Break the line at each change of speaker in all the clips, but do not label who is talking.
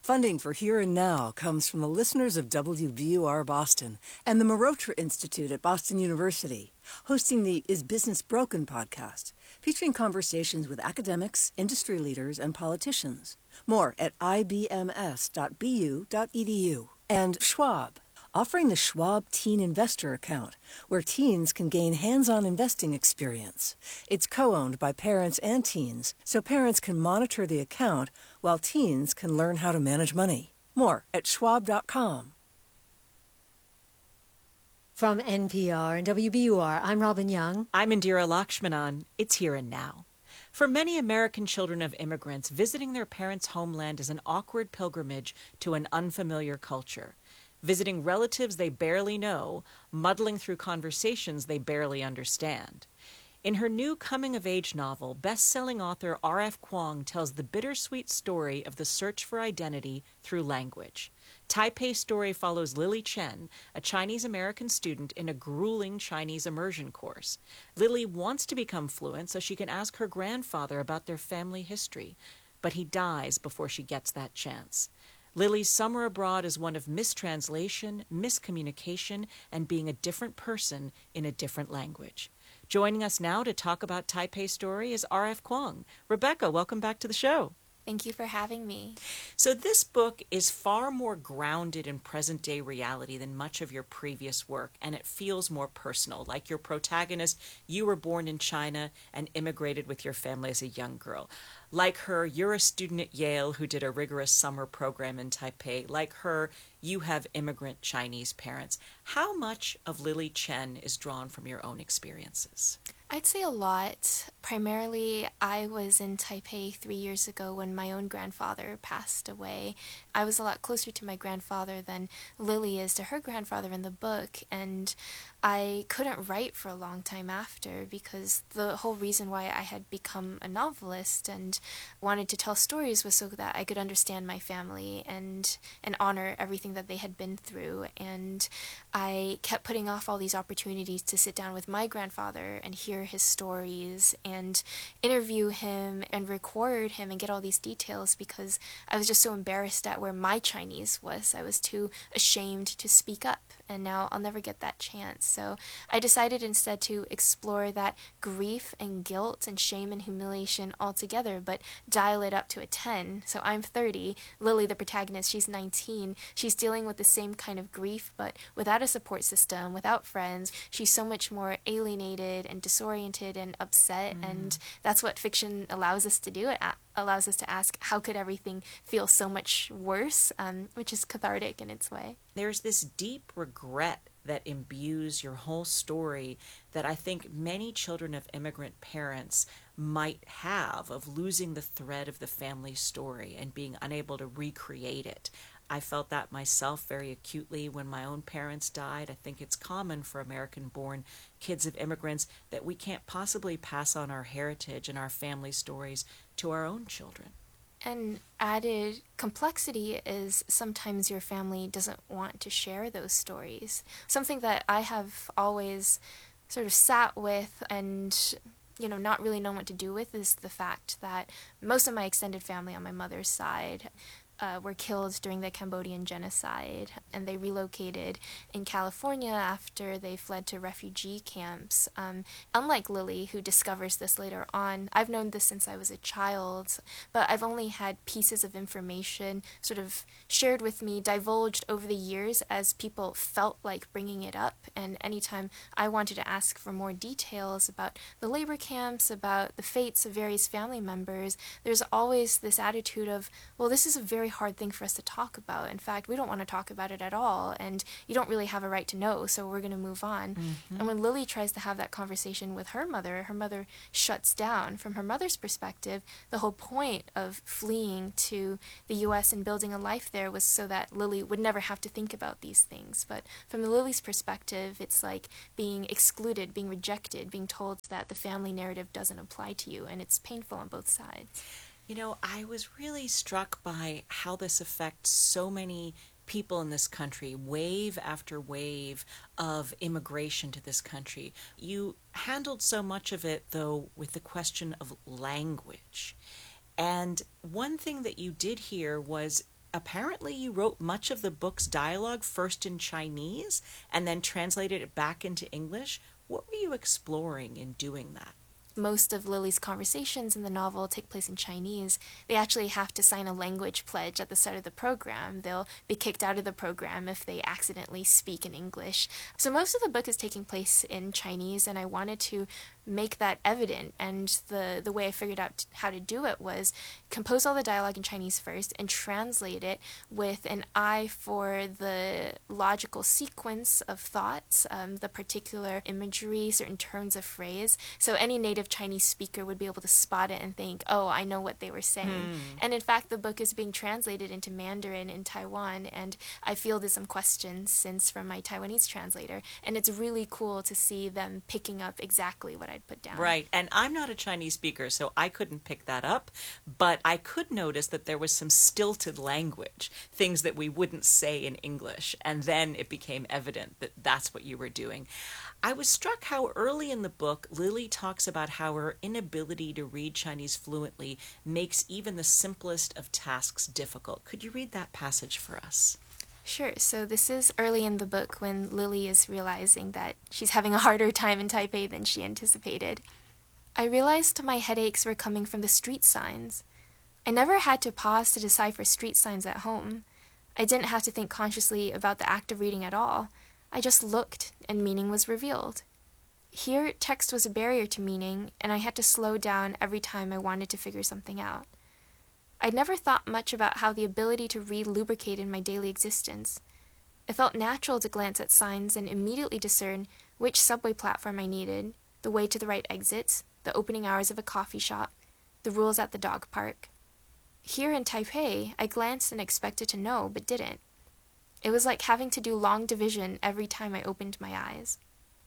Funding for Here and Now comes from the listeners of WBUR Boston and the Marotra Institute at Boston University, hosting the Is Business Broken podcast, featuring conversations with academics, industry leaders, and politicians. More at ibms.bu.edu. And Schwab, offering the Schwab Teen Investor Account, where teens can gain hands-on investing experience. It's co-owned by parents and teens, so parents can monitor the account while teens can learn how to manage money. More at schwab.com.
From NPR and WBUR, I'm Robin Young.
I'm Indira Lakshmanan. It's Here and Now. For many American children of immigrants, visiting their parents' homeland is an awkward pilgrimage to an unfamiliar culture. Visiting relatives they barely know, muddling through conversations they barely understand. In her new coming-of-age novel, best-selling author R.F. Kuang tells the bittersweet story of the search for identity through language. Taipei Story follows Lily Chen, a Chinese-American student in a grueling Chinese immersion course. Lily wants to become fluent so she can ask her grandfather about their family history, but he dies before she gets that chance. Lily's summer abroad is one of mistranslation, miscommunication, and being a different person in a different language. Joining us now to talk about Taipei Story is R.F. Kuang. Rebecca, welcome back to the show.
Thank you for having me.
So this book is far more grounded in present-day reality than much of your previous work, and it feels more personal. Like your protagonist, you were born in China and immigrated with your family as a young girl. Like her, you're a student at Yale who did a rigorous summer program in Taipei. Like her, you have immigrant Chinese parents. How much of Lily Chen is drawn from your own experiences?
I'd say a lot. Primarily, I was in Taipei 3 years ago when my own grandfather passed away. I was a lot closer to my grandfather than Lily is to her grandfather in the book, and I couldn't write for a long time after because the whole reason why I had become a novelist and wanted to tell stories was so that I could understand my family and honor everything that they had been through. And I kept putting off all these opportunities to sit down with my grandfather and hear his stories and interview him and record him and get all these details because I was just so embarrassed at where my Chinese was. I was too ashamed to speak up, and now I'll never get that chance. So I decided instead to explore that grief and guilt and shame and humiliation all together, but dial it up to a 10. So I'm 30. Lily, the protagonist, she's 19. She's dealing with the same kind of grief, but without a support system, without friends. She's so much more alienated and disoriented and upset, and that's what fiction allows us to do. It allows us to ask, how could everything feel so much worse, which is cathartic in its way.
There's this deep regret that imbues your whole story that I think many children of immigrant parents might have, of losing the thread of the family story and being unable to recreate it. I felt that myself very acutely when my own parents died. I think it's common for American-born kids of immigrants that we can't possibly pass on our heritage and our family stories to our own children.
And added complexity is sometimes your family doesn't want to share those stories. Something that I have always sort of sat with and not really known what to do with is the fact that most of my extended family on my mother's side were killed during the Cambodian genocide, and they relocated in California after they fled to refugee camps. Unlike Lily, who discovers this later on, I've known this since I was a child, but I've only had pieces of information sort of shared with me, divulged over the years as people felt like bringing it up, and anytime I wanted to ask for more details about the labor camps, about the fates of various family members, there's always this attitude of, well, this is a very hard thing for us to talk about. In fact, we don't want to talk about it at all, and you don't really have a right to know, so we're going to move on. And when Lily tries to have that conversation with her mother shuts down. From her mother's perspective, the whole point of fleeing to the U.S. and building a life there was so that Lily would never have to think about these things. But from Lily's perspective, it's like being excluded, being rejected, being told that the family narrative doesn't apply to you, and it's painful on both sides.
I was really struck by how this affects so many people in this country, wave after wave of immigration to this country. You handled so much of it, though, with the question of language. And one thing that you did here was apparently you wrote much of the book's dialogue first in Chinese and then translated it back into English. What were you exploring in doing that?
Most of Lily's conversations in the novel take place in Chinese. They actually have to sign a language pledge at the start of the program. They'll be kicked out of the program if they accidentally speak in English. So most of the book is taking place in Chinese, and I wanted to make that evident. And the way I figured out how to do it was compose all the dialogue in Chinese first and translate it with an eye for the logical sequence of thoughts, the particular imagery, certain turns of phrase. So any native Chinese speaker would be able to spot it and think, oh, I know what they were saying. And in fact, the book is being translated into Mandarin in Taiwan, and I fielded some questions since from my Taiwanese translator, and it's really cool to see them picking up exactly what I'd put down.
Right, and I'm not a Chinese speaker, so I couldn't pick that up, but I could notice that there was some stilted language, things that we wouldn't say in English, and then it became evident that that's what you were doing. I was struck how early in the book, Lily talks about how her inability to read Chinese fluently makes even the simplest of tasks difficult. Could you read that passage for us?
Sure. So this is early in the book when Lily is realizing that she's having a harder time in Taipei than she anticipated. I realized my headaches were coming from the street signs. I never had to pause to decipher street signs at home. I didn't have to think consciously about the act of reading at all. I just looked, and meaning was revealed. Here, text was a barrier to meaning, and I had to slow down every time I wanted to figure something out. I'd never thought much about how the ability to read lubricated my daily existence. It felt natural to glance at signs and immediately discern which subway platform I needed, the way to the right exits, the opening hours of a coffee shop, the rules at the dog park. Here in Taipei, I glanced and expected to know, but didn't. It was like having to do long division every time I opened my eyes.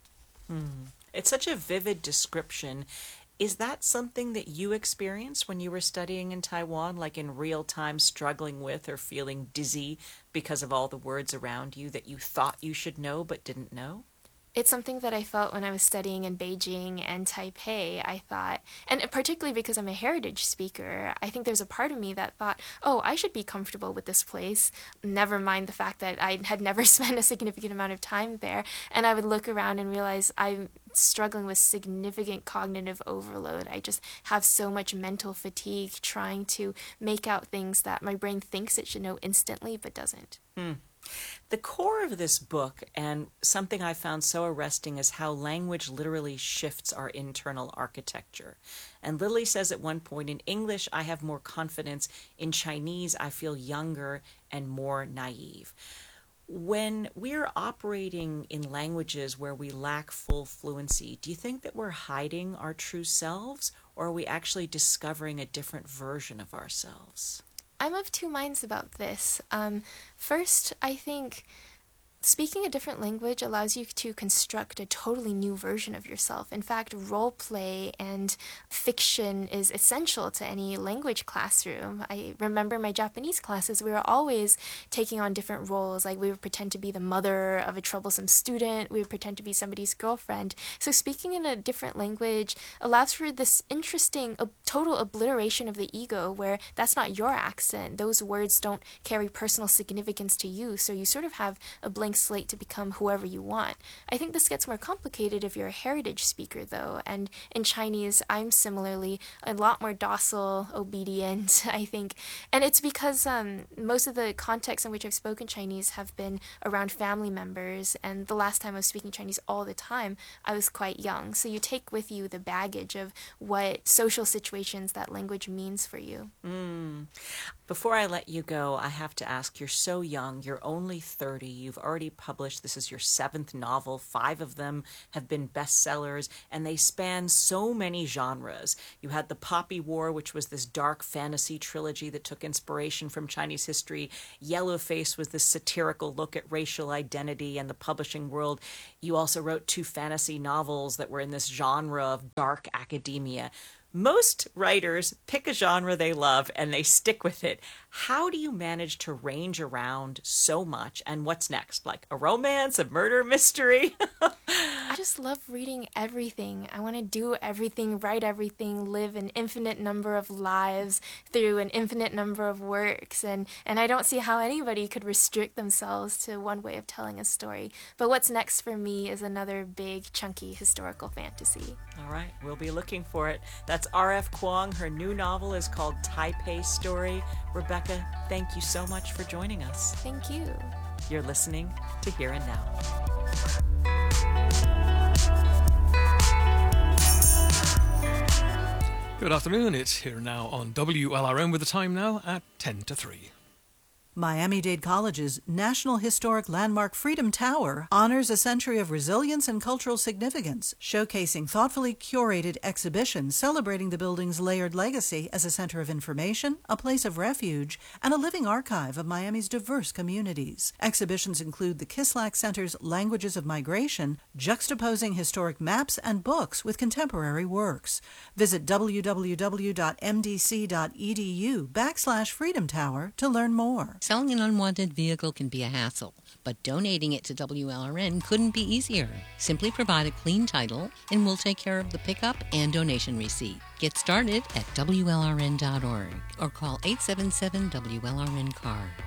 It's such a vivid description. Is that something that you experienced when you were studying in Taiwan, like in real time struggling with or feeling dizzy because of all the words around you that you thought you should know but didn't know?
It's something that I felt when I was studying in Beijing and Taipei. I thought, and particularly because I'm a heritage speaker, I think there's a part of me that thought, oh, I should be comfortable with this place, never mind the fact that I had never spent a significant amount of time there. And I would look around and realize I'm struggling with significant cognitive overload. I just have so much mental fatigue trying to make out things that my brain thinks it should know instantly but doesn't.
The core of this book, and something I found so arresting, is how language literally shifts our internal architecture. And Lily says at one point, in English, I have more confidence. In Chinese, I feel younger and more naive. When we're operating in languages where we lack full fluency, do you think that we're hiding our true selves, or are we actually discovering a different version of ourselves?
I'm of two minds about this. First, I think speaking a different language allows you to construct a totally new version of yourself. In fact, role play and fiction is essential to any language classroom. I remember my Japanese classes, we were always taking on different roles. Like we would pretend to be the mother of a troublesome student. We would pretend to be somebody's girlfriend. So speaking in a different language allows for this interesting total obliteration of the ego where that's not your accent. Those words don't carry personal significance to you. So you sort of have a blank slate to become whoever you want. I think this gets more complicated if you're a heritage speaker, though, and in Chinese, I'm similarly a lot more docile, obedient, I think, and it's because most of the contexts in which I've spoken Chinese have been around family members, and the last time I was speaking Chinese all the time, I was quite young, so you take with you the baggage of what social situations that language means for you.
Before I let you go, I have to ask, you're so young, you're only 30, you've already published, this is your 7th novel, 5 of them have been bestsellers, and they span so many genres. You had The Poppy War, which was this dark fantasy trilogy that took inspiration from Chinese history. Yellowface was this satirical look at racial identity and the publishing world. You also wrote 2 fantasy novels that were in this genre of dark academia. Most writers pick a genre they love and they stick with it. How do you manage to range around so much? And what's next? Like a romance, a murder mystery?
I just love reading everything. I want to do everything, write everything, live an infinite number of lives through an infinite number of works. And I don't see how anybody could restrict themselves to one way of telling a story. But what's next for me is another big, chunky historical fantasy.
All right, we'll be looking for it. That's R.F. Kuang. Her new novel is called Taipei Story. Rebecca, thank you so much for joining us.
Thank you.
You're listening to Here and Now.
Good afternoon, it's Here and Now on WLRN with the time now at 10 to 3.
Miami-Dade College's National Historic Landmark Freedom Tower honors a century of resilience and cultural significance, showcasing thoughtfully curated exhibitions celebrating the building's layered legacy as a center of information, a place of refuge, and a living archive of Miami's diverse communities. Exhibitions include the Kislak Center's Languages of Migration, juxtaposing historic maps and books with contemporary works. Visit www.mdc.edu/Freedom Tower to learn more.
Selling an unwanted vehicle can be a hassle, but donating it to WLRN couldn't be easier. Simply provide a clean title, and we'll take care of the pickup and donation receipt. Get started at WLRN.org or call 877-WLRN-CAR.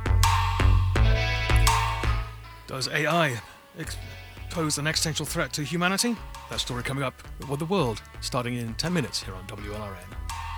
Does AI pose an existential threat to humanity? That story coming up with the world, starting in 10 minutes here on WLRN.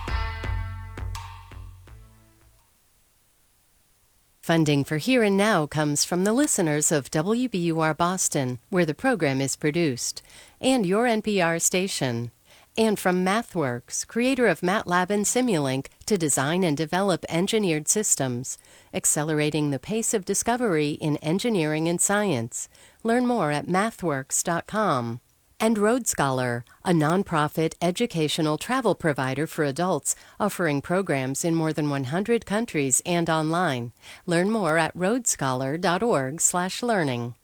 Funding for Here and Now comes from the listeners of WBUR Boston, where the program is produced, and your NPR station, and from MathWorks, creator of MATLAB and Simulink, to design and develop engineered systems, accelerating the pace of discovery in engineering and science. Learn more at mathworks.com. And Road Scholar, a nonprofit educational travel provider for adults offering programs in more than 100 countries and online. Learn more at roadscholar.org/learning.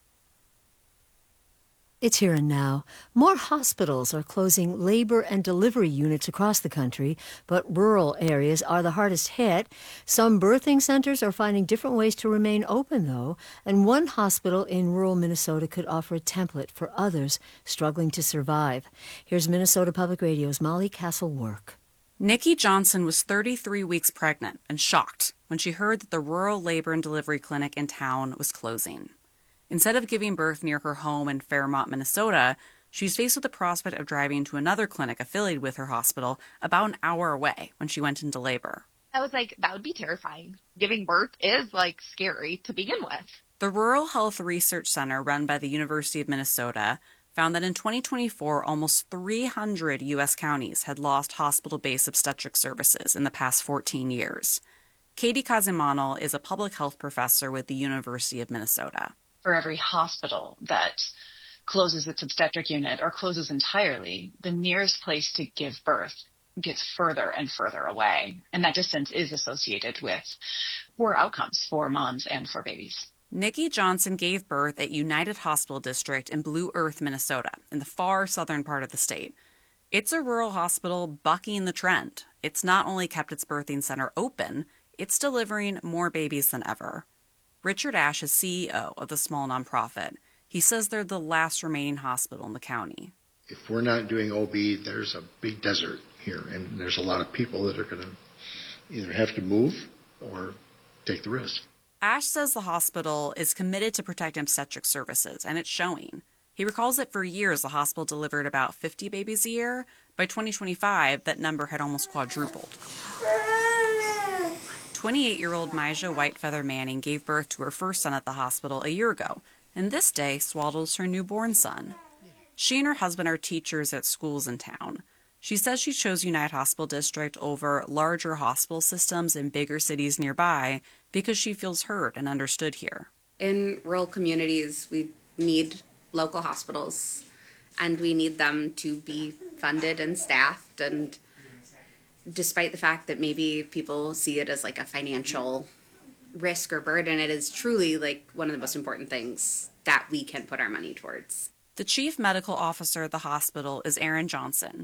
It's Here and Now. More hospitals are closing labor and delivery units across the country, but rural areas are the hardest hit. Some birthing centers are finding different ways to remain open, though, and one hospital in rural Minnesota could offer a template for others struggling to survive. Here's Minnesota Public Radio's Molly Castle-Work.
Nikki Johnson was 33 weeks pregnant and shocked when she heard that the rural labor and delivery clinic in town was closing. Instead of giving birth near her home in Fairmont, Minnesota, she's faced with the prospect of driving to another clinic affiliated with her hospital about an hour away when she went into labor.
I was like, that would be terrifying. Giving birth is, scary to begin with.
The Rural Health Research Center, run by the University of Minnesota, found that in 2024, almost 300 U.S. counties had lost hospital-based obstetric services in the past 14 years. Katie Kazimanol is a public health professor with the University of Minnesota.
For every hospital that closes its obstetric unit or closes entirely, the nearest place to give birth gets further and further away. And that distance is associated with poor outcomes for moms and for babies.
Nikki Johnson gave birth at United Hospital District in Blue Earth, Minnesota, in the far southern part of the state. It's a rural hospital bucking the trend. It's not only kept its birthing center open, it's delivering more babies than ever. Richard Ashe is CEO of the small nonprofit. He says they're the last remaining hospital in the county.
If we're not doing OB, there's a big desert here, and there's a lot of people that are going to either have to move or take the risk.
Ashe says the hospital is committed to protecting obstetric services, and it's showing. He recalls that for years the hospital delivered about 50 babies a year. By 2025, that number had almost quadrupled. 28-year-old Myja Whitefeather Manning gave birth to her first son at the hospital a year ago, and this day swaddles her newborn son. She and her husband are teachers at schools in town. She says she chose United Hospital District over larger hospital systems in bigger cities nearby because she feels heard and understood here.
In rural communities, we need local hospitals, and we need them to be funded and staffed, and despite the fact that maybe people see it as a financial risk or burden, it is truly one of the most important things that we can put our money towards.
The chief medical officer at the hospital is Erin Johnson.